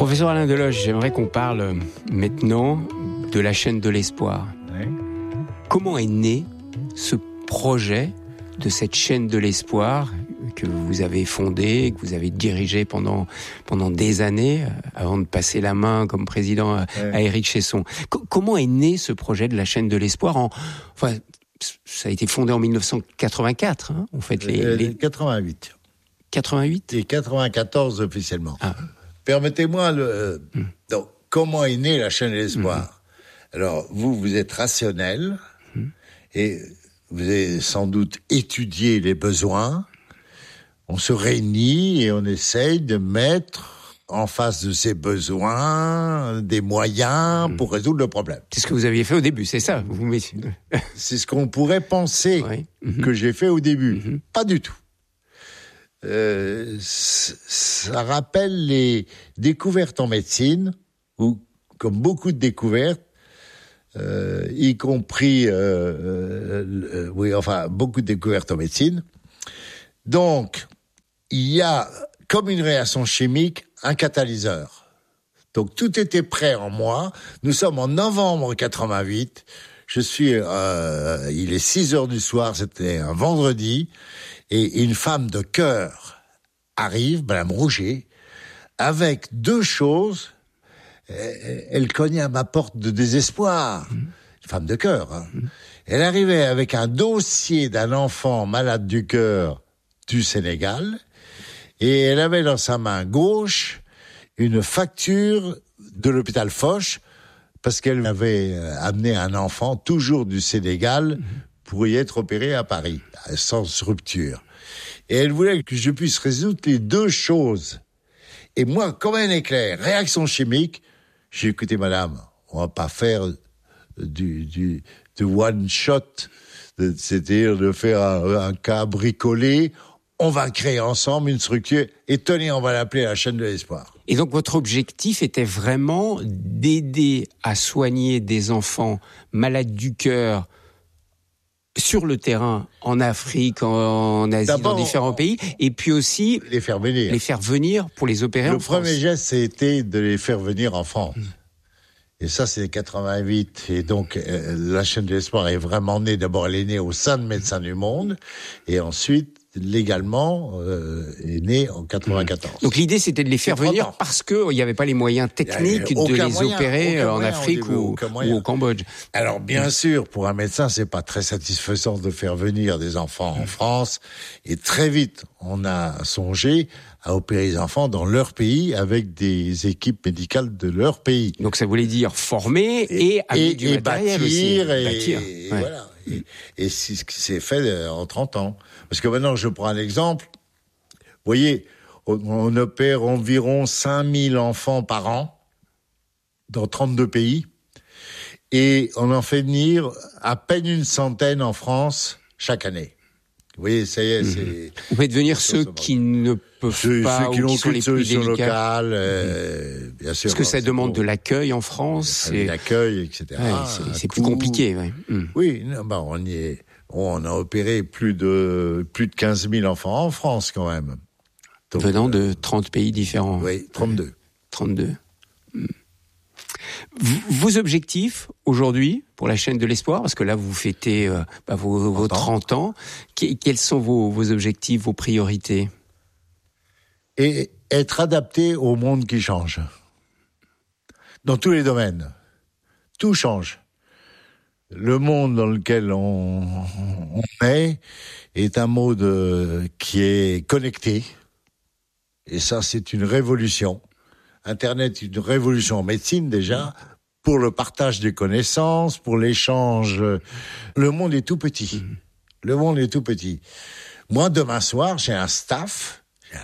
Professeur Alain Deloche, j'aimerais qu'on parle maintenant de la chaîne de l'espoir. Oui. Comment est né ce projet de cette chaîne de l'espoir que vous avez fondée, que vous avez dirigée pendant des années, avant de passer la main comme président à Éric Chesson. Comment est né ce projet de la chaîne de l'espoir ça a été fondé en 1984, hein, en fait, les 88. 88 et 94 officiellement. Ah. Permettez-moi donc, comment est née la chaîne de l'espoir? Alors, vous êtes rationnel et vous avez sans doute étudié les besoins. On se réunit et on essaye de mettre en face de ces besoins des moyens pour résoudre le problème. C'est ce que vous aviez fait au début, c'est ça? C'est ce qu'on pourrait penser que j'ai fait au début. Pas du tout. Ça rappelle les découvertes en médecine, où, comme beaucoup de découvertes, y compris, beaucoup de découvertes en médecine. Donc, il y a, comme une réaction chimique, un catalyseur. Donc, tout était prêt en moi. Nous sommes en novembre 88. Il est 6h du soir, c'était un vendredi. Et une femme de cœur arrive, Madame Rouget, avec deux choses. Elle cognait à ma porte de désespoir. Une femme de cœur, hein. Elle arrivait avec un dossier d'un enfant malade du cœur du Sénégal. Et elle avait dans sa main gauche une facture de l'hôpital Foch, parce qu'elle avait amené un enfant, toujours du Sénégal, pour y être opéré à Paris, sans rupture. Et elle voulait que je puisse résoudre les deux choses. Et moi, comme un éclair, réaction chimique, j'ai écouté madame, on va pas faire du one shot, c'est-à-dire de faire un cas bricolé. On va créer ensemble une structure, et tenez, on va l'appeler la chaîne de l'espoir. Et donc votre objectif était vraiment d'aider à soigner des enfants malades du cœur sur le terrain, en Afrique, en Asie, dans différents pays, et puis aussi les faire venir pour les opérer en France. Le premier geste, c'était de les faire venir en France. Et ça, c'est 88. Et donc, la chaîne de l'espoir est vraiment née. D'abord, elle est née au sein de Médecins du Monde. Et ensuite, légalement, est née en 94. Donc, l'idée, c'était de les faire venir parce qu'il n'y avait pas les moyens techniques de les opérer en Afrique ou au Cambodge. Alors, bien sûr, pour un médecin, c'est pas très satisfaisant de faire venir des enfants en France. Et très vite, on a songé à opérer les enfants dans leur pays avec des équipes médicales de leur pays. Donc ça voulait dire former et amener du matériel bâtir, aussi. Bâtir. Voilà. Et c'est ce qui s'est fait en 30 ans. Parce que maintenant, je prends un exemple. Vous voyez, on opère environ 5000 enfants par an dans 32 pays. Et on en fait venir à peine une centaine en France chaque année. Vous voyez, ça y est, c'est... Vous pouvez devenir ceux qui ne peuvent pas, ceux qui ou qui sont les plus délicats. Locale, bien sûr. Parce que ça demande de l'accueil en France. L'accueil, etc. Ouais, c'est plus compliqué, ouais. Oui, on a opéré plus de 15 000 enfants en France, quand même. Donc, venant de 30 pays différents. Oui, 32. 32. Vos objectifs aujourd'hui pour la chaîne de l'espoir, parce que là vous fêtez vos 30 ans, quels sont vos objectifs, vos priorités? Et être adapté au monde qui change. Dans tous les domaines. Tout change. Le monde dans lequel on est un monde qui est connecté. Et ça, c'est une révolution. Internet est une révolution en médecine déjà, pour le partage des connaissances, pour l'échange. Le monde est tout petit. Le monde est tout petit. Moi, demain soir, j'ai un staff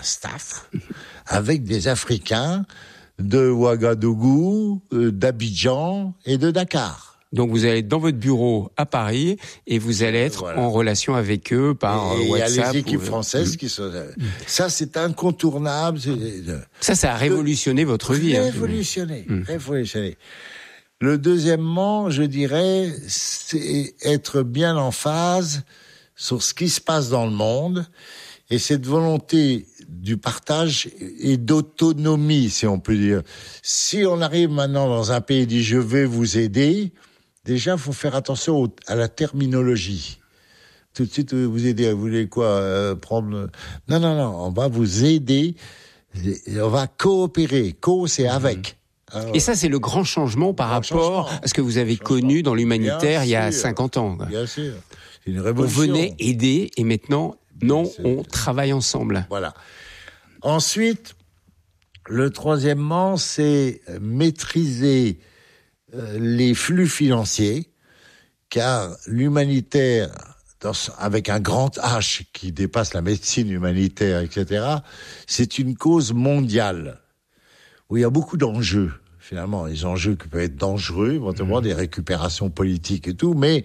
avec des Africains de Ouagadougou, d'Abidjan et de Dakar. Donc vous allez être dans votre bureau à Paris et vous allez être en relation avec eux par WhatsApp. Il y a les équipes françaises qui sont... Ça, c'est incontournable. Ça a révolutionné votre vie. Révolutionné. Le deuxièmement, je dirais, c'est être bien en phase sur ce qui se passe dans le monde et cette volonté du partage et d'autonomie, si on peut dire. Si on arrive maintenant dans un pays et dit « je vais vous aider », déjà, il faut faire attention à la terminologie. Tout de suite, vous aider, vous voulez quoi prendre... Non, on va vous aider, et on va coopérer. Co, c'est avec. Et ça, c'est le grand changement par rapport à ce que vous avez connu dans l'humanitaire il y a 50 ans. Bien sûr. C'est une révolution. On venait aider et maintenant, non, on travaille ensemble. Voilà. Ensuite, le troisièmement, c'est maîtriser les flux financiers, car l'humanitaire, avec un grand H qui dépasse la médecine humanitaire, etc., c'est une cause mondiale où il y a beaucoup d'enjeux. Finalement, les enjeux qui peuvent être dangereux, éventuellement des récupérations politiques et tout, mais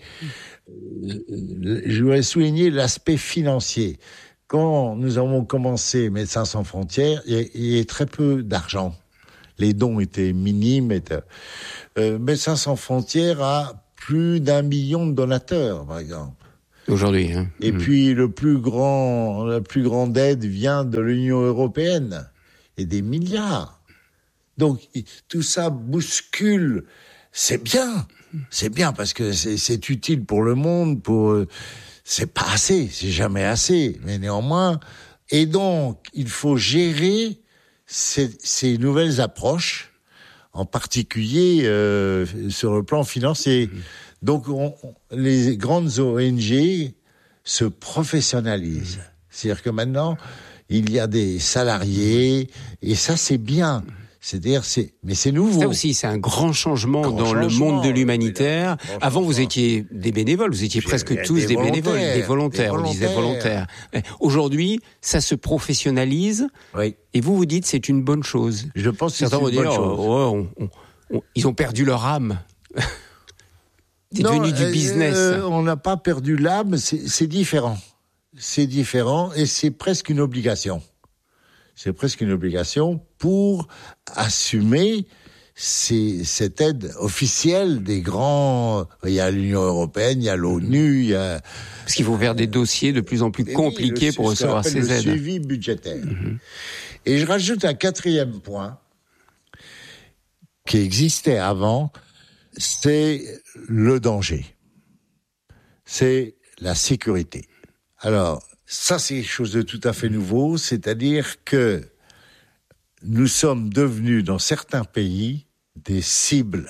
je voudrais souligner l'aspect financier. Quand nous avons commencé Médecins sans frontières, il y a très peu d'argent. Les dons étaient minimes. Médecins sans frontières a plus d'1 million de donateurs, par exemple. Aujourd'hui. Et puis la plus grande aide vient de l'Union européenne et des milliards. Donc tout ça bouscule. C'est bien parce que c'est utile pour le monde. C'est pas assez, c'est jamais assez, mais néanmoins. Et donc il faut gérer ces nouvelles approches, en particulier sur le plan financier. Donc les grandes ONG se professionnalisent. C'est-à-dire que maintenant, il y a des salariés, et ça c'est bien. C'est-à-dire, mais c'est nouveau. Ça aussi, c'est un grand changement dans le monde de l'humanitaire. Avant, vous étiez des bénévoles, vous étiez presque tous des bénévoles, des volontaires, on disait volontaires. Aujourd'hui, ça se professionnalise, oui. Et vous dites c'est une bonne chose. Je pense que certains c'est une bonne chose. Ils ont perdu leur âme. C'est devenu du business. On n'a pas perdu l'âme, c'est différent. C'est différent et c'est presque une obligation. C'est presque une obligation pour assumer cette aide officielle des grands... Il y a l'Union européenne, il y a l'ONU, il y a... Parce qu'il faut faire des dossiers de plus en plus compliqués pour recevoir ces aides. Le suivi budgétaire. Et je rajoute un 4e point qui existait avant, c'est le danger. C'est la sécurité. Alors, ça, c'est quelque chose de tout à fait nouveau, c'est-à-dire que nous sommes devenus, dans certains pays, des cibles.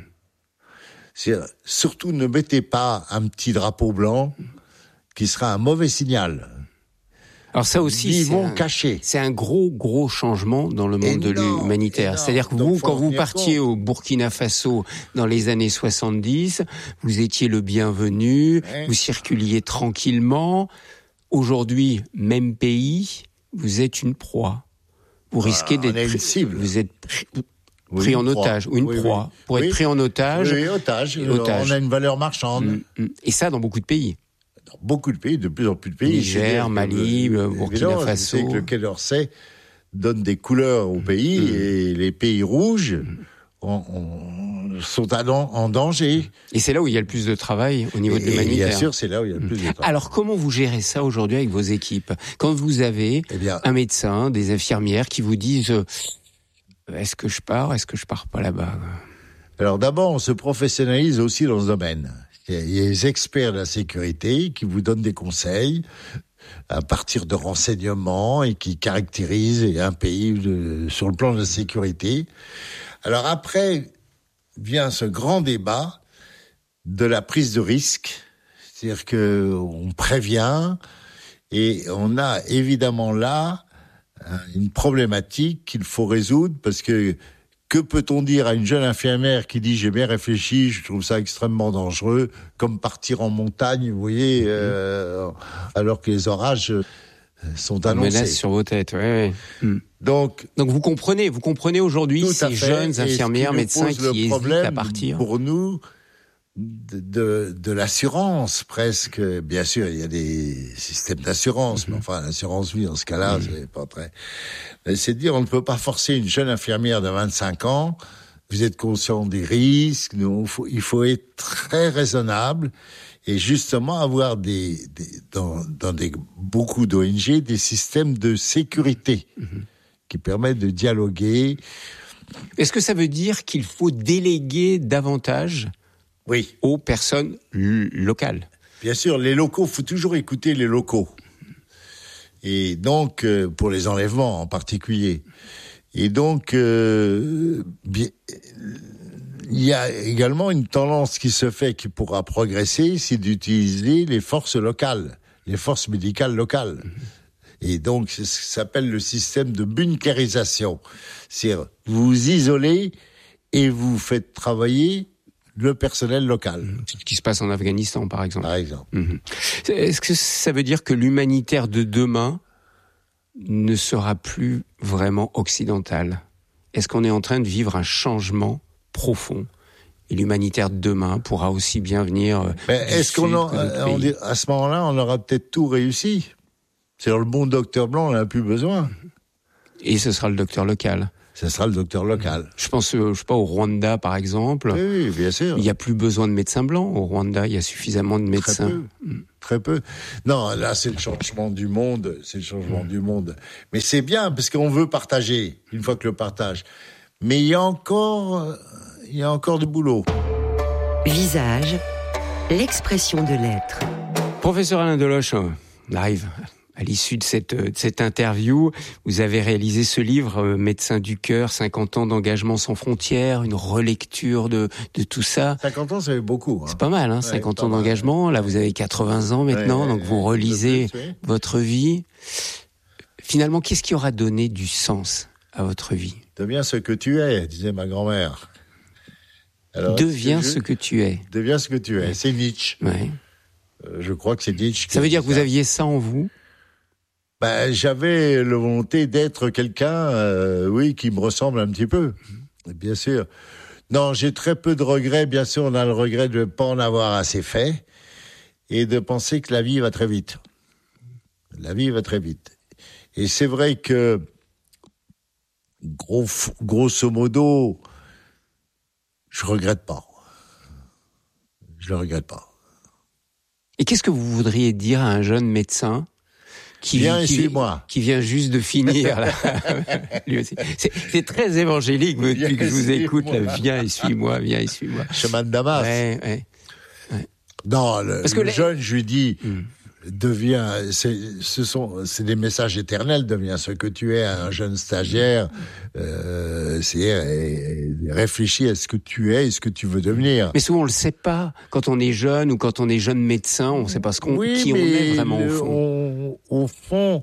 Surtout, ne mettez pas un petit drapeau blanc qui sera un mauvais signal. Alors ça aussi, c'est un gros changement dans le monde de l'humanitaire. C'est-à-dire que vous, quand vous partiez au Burkina Faso dans les années 70, vous étiez le bienvenu, vous circuliez tranquillement. Aujourd'hui, même pays, vous êtes une proie. Vous risquez d'être une cible. Vous êtes pris en otage, ou une proie. Pour être pris en otage. Oui, otage. On a une valeur marchande. Et ça, dans beaucoup de pays. Dans beaucoup de pays, de plus en plus de pays. Niger, Mali, Burkina Faso. Je sais que le Quai d'Orsay donne des couleurs au pays, et les pays rouges sont en danger. Et c'est là où il y a le plus de travail au niveau de l'humanitaire. Bien sûr, c'est là où il y a le plus de travail. Alors, comment vous gérez ça aujourd'hui avec vos équipes ? Quand vous avez un médecin, des infirmières qui vous disent est-ce que je pars pas là-bas ? Alors d'abord, on se professionnalise aussi dans ce domaine. Il y a les experts de la sécurité qui vous donnent des conseils à partir de renseignements et qui caractérisent un pays sur le plan de la sécurité. Alors après vient ce grand débat de la prise de risque, c'est-à-dire que on prévient et on a évidemment là une problématique qu'il faut résoudre parce que peut-on dire à une jeune infirmière qui dit j'ai bien réfléchi, je trouve ça extrêmement dangereux, comme partir en montagne, vous voyez, alors que les orages sont annoncés. Menace sur vos têtes, oui. Donc vous comprenez aujourd'hui ces jeunes infirmières, médecins qui hésitent à partir. Pour nous, de l'assurance presque. Bien sûr, il y a des systèmes d'assurance, mais enfin l'assurance vie dans ce cas-là, c'est pas très. C'est de dire on ne peut pas forcer une jeune infirmière de 25 ans. Vous êtes conscient des risques. Il faut être très raisonnable et justement avoir dans beaucoup d'ONG des systèmes de sécurité qui permettent de dialoguer. Est-ce que ça veut dire qu'il faut déléguer davantage aux personnes locales ? Bien sûr, les locaux, il faut toujours écouter les locaux. Et donc, pour les enlèvements en particulier. Et donc, il y a également une tendance qui se fait, qui pourra progresser, c'est d'utiliser les forces locales, les forces médicales locales. Et donc, c'est ce qui s'appelle le système de bunkérisation. C'est-à-dire, vous vous isolez et vous faites travailler le personnel local. Ce qui se passe en Afghanistan, par exemple. Par exemple. Est-ce que ça veut dire que l'humanitaire de demain ne sera plus vraiment occidental ? Est-ce qu'on est en train de vivre un changement profond ? Et l'humanitaire de demain pourra aussi bien venir est-ce qu'on à ce moment-là, on aura peut-être tout réussi ? C'est-à-dire le bon docteur blanc, on n'en a plus besoin. Et ce sera le docteur local. Ce sera le docteur local. Je pense, je sais pas, au Rwanda, par exemple. Oui, bien sûr. Il n'y a plus besoin de médecins blancs. Au Rwanda, il y a suffisamment de médecins. Très peu. Non, là, c'est le changement du monde. C'est le changement du monde. Mais c'est bien, parce qu'on veut partager, une fois que le partage. Mais il y a encore du boulot. Visage, l'expression de l'être. Professeur Alain Deloche, on arrive à l'issue de cette interview. Vous avez réalisé ce livre, Médecins du cœur, 50 ans d'engagement sans frontières, une relecture de tout ça. 50 ans, ça fait beaucoup. Hein. C'est pas mal, 50 ans d'engagement. Là, vous avez 80 ans maintenant, donc vous relisez votre vie. Finalement, qu'est-ce qui aura donné du sens à votre vie ? Deviens ce que tu es, disait ma grand-mère. Alors, deviens ce que tu es. Deviens ce que tu es. C'est Nietzsche. Ouais. Je crois que c'est Nietzsche. Ça veut dire que vous aviez ça en vous ? J'avais la volonté d'être quelqu'un, qui me ressemble un petit peu, bien sûr. Non, j'ai très peu de regrets. Bien sûr, on a le regret de ne pas en avoir assez fait et de penser que la vie va très vite. La vie va très vite. Et c'est vrai que, grosso modo, je regrette pas. Je le regrette pas. Et qu'est-ce que vous voudriez dire à un jeune médecin qui vient juste de finir là. Lui aussi. C'est très évangélique depuis que je vous écoute là. Viens et suis-moi. Chemin de Damas. Ouais. Non, le jeune, je lui dis, deviens, c'est des messages éternels, deviens ce que tu es, un jeune stagiaire, réfléchis à ce que tu es et ce que tu veux devenir. Mais souvent on le sait pas, quand on est jeune ou quand on est jeune médecin, on sait pas qui on est vraiment au fond. Au fond,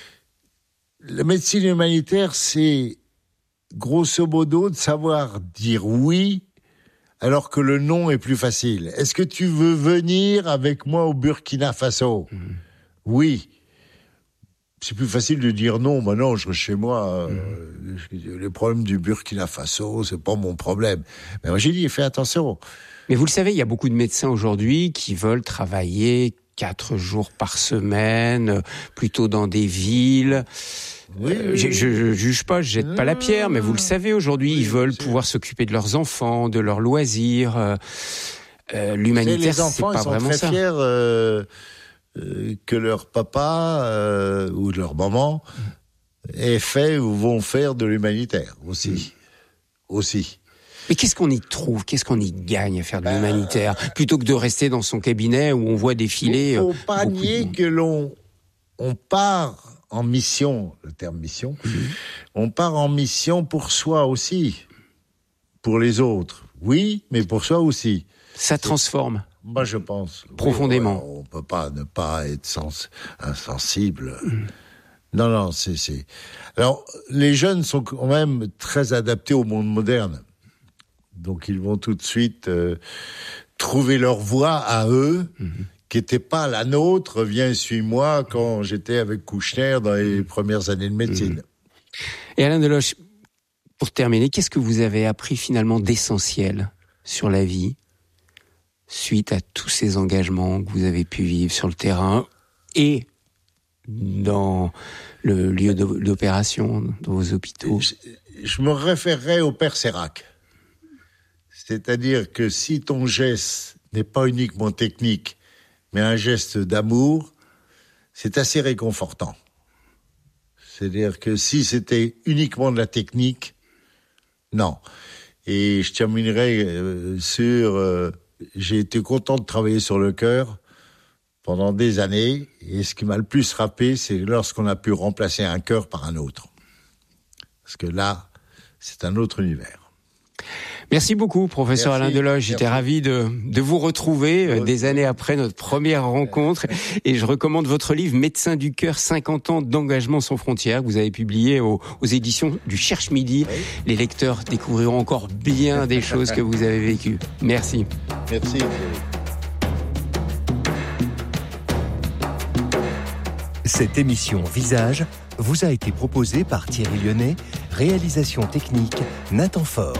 la médecine humanitaire, c'est grosso modo de savoir dire oui alors que le non est plus facile. Est-ce que tu veux venir avec moi au Burkina Faso ? Oui. C'est plus facile de dire non. Non, je reste chez moi. Les problèmes du Burkina Faso, c'est pas mon problème. Mais moi, j'ai dit, fais attention. Mais vous le savez, il y a beaucoup de médecins aujourd'hui qui veulent travailler 4 jours par semaine, plutôt dans des villes. Oui. Je juge pas, je jette pas la pierre, mais vous le savez, aujourd'hui, ils veulent pouvoir s'occuper de leurs enfants, de leurs loisirs. L'humanitaire, c'est pas vraiment ça. Les enfants, ils sont très fiers que leur papa ou leur maman ait fait ou vont faire de l'humanitaire aussi. Mais qu'est-ce qu'on y trouve ? Qu'est-ce qu'on y gagne à faire de l'humanitaire ? Plutôt que de rester dans son cabinet où on voit défiler... Il ne faut pas nier que on part en mission, le terme mission, on part en mission pour soi aussi, pour les autres. Oui, mais pour soi aussi. Ça transforme. Moi, je pense. Profondément. On ne peut pas ne pas être insensible. Non, c'est... Alors, les jeunes sont quand même très adaptés au monde moderne. Donc, ils vont tout de suite trouver leur voie à eux, qui n'était pas la nôtre, viens et suis-moi, quand j'étais avec Kouchner dans les premières années de médecine. Et Alain Deloche, pour terminer, qu'est-ce que vous avez appris finalement d'essentiel sur la vie, suite à tous ces engagements que vous avez pu vivre sur le terrain et dans le lieu d'opération, dans vos hôpitaux ? Je me référerais au Père Sérac. C'est-à-dire que si ton geste n'est pas uniquement technique, mais un geste d'amour, c'est assez réconfortant. C'est-à-dire que si c'était uniquement de la technique, non. Et je terminerai sur... j'ai été content de travailler sur le chœur pendant des années, et ce qui m'a le plus frappé, c'est lorsqu'on a pu remplacer un chœur par un autre. Parce que là, c'est un autre univers. Merci beaucoup, professeur Alain Deloche. J'étais ravi de vous retrouver des années après notre première rencontre. Et je recommande votre livre Médecins du cœur, 50 ans d'engagement sans frontières, que vous avez publié aux éditions du Cherche Midi. Oui. Les lecteurs découvriront encore bien des choses que vous avez vécues. Merci. Merci. Cette émission Visage vous a été proposée par Thierry Lyonnais, réalisation technique Nathan Faure.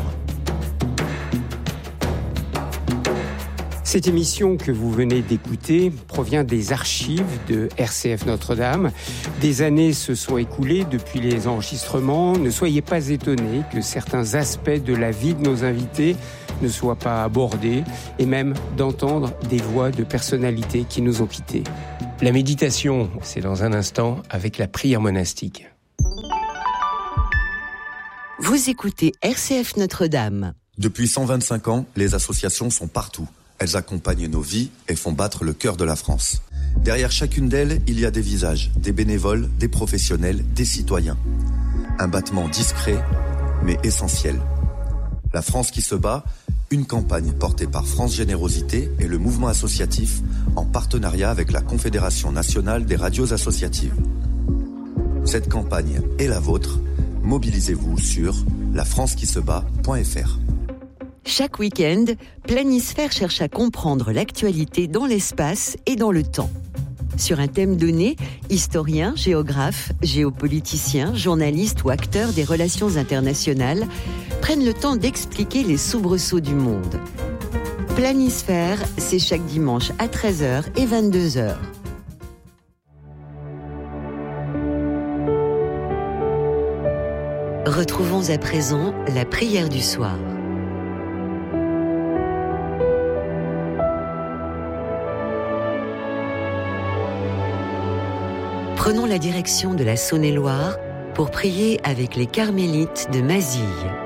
Cette émission que vous venez d'écouter provient des archives de RCF Notre-Dame. Des années se sont écoulées depuis les enregistrements. Ne soyez pas étonnés que certains aspects de la vie de nos invités ne soient pas abordés et même d'entendre des voix de personnalités qui nous ont quittés. La méditation, c'est dans un instant avec la prière monastique. Vous écoutez RCF Notre-Dame. Depuis 125 ans, les associations sont partout. Elles accompagnent nos vies et font battre le cœur de la France. Derrière chacune d'elles, il y a des visages, des bénévoles, des professionnels, des citoyens. Un battement discret, mais essentiel. La France qui se bat, une campagne portée par France Générosité et le mouvement associatif en partenariat avec la Confédération nationale des radios associatives. Cette campagne est la vôtre. Mobilisez-vous sur lafrancequisebat.fr. Chaque week-end, Planisphère cherche à comprendre l'actualité dans l'espace et dans le temps. Sur un thème donné, historiens, géographes, géopoliticiens, journalistes ou acteurs des relations internationales prennent le temps d'expliquer les soubresauts du monde. Planisphère, c'est chaque dimanche à 13h et 22h. Retrouvons à présent la prière du soir. Prenons la direction de la Saône-et-Loire pour prier avec les carmélites de Mazille.